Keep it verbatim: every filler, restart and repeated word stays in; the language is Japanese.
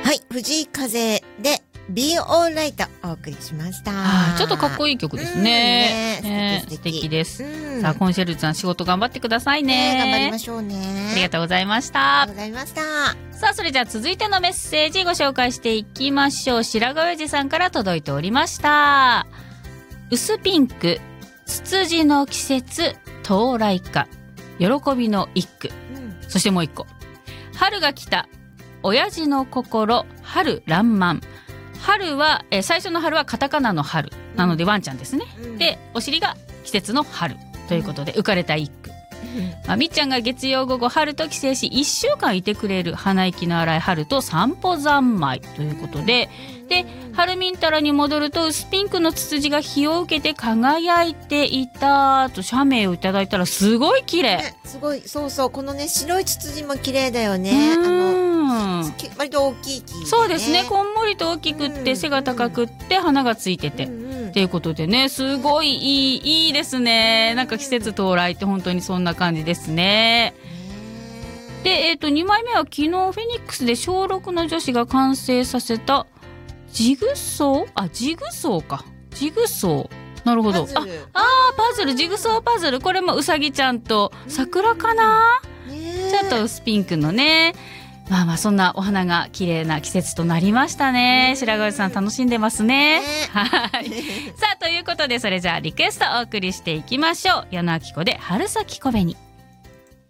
はい、藤井風で Be Alright お送りしました。 あちょっとかっこいい曲ですね。 うんね、 ね、素敵です、 うん、 さあコンシェルジュさん仕事頑張ってください ね, ね頑張りましょうね。 ありがとうございました。 ありがとうございました。 さあそれじゃあ続いてのメッセージご紹介していきましょう。白髪親父さんから届いておりました。薄ピンクツツジの季節到来か喜びの一句、うん、そしてもう一個春が来た親父の心春爛漫。春は、えー、最初の春はカタカナの春なのでワンちゃんですね、うん、でお尻が季節の春ということで、うん、浮かれた一句、うんまあ、みっちゃんが月曜午後春と帰省しいっしゅうかんいてくれる鼻息の荒い春と散歩三昧ということで、で春ミンタラに戻ると薄ピンクのツツジが日を受けて輝いていたと写メをいただいたらすごい綺麗、 ね、すごいそうそうこのね白いツツジも綺麗だよね。あの割と大きい木、ね、 そうですねこんもりと大きくって背が高くって花がついてて、うんうん、っていうことでねすごいいいいいですね。なんか季節到来って本当にそんな感じですね。で、えーと、にまいめは昨日フェニックスで小ろくの女子が完成させたジグソーあジグソーかジグソーなるほど。ああパズルジグソーパズルこれもうさぎちゃんと桜かな、ちょっと薄ピンクのねまあまあそんなお花が綺麗な季節となりましたね。白髪さん楽しんでますね。はいさあということでそれじゃあリクエストお送りしていきましょう。矢野顕子で春咲き小紅。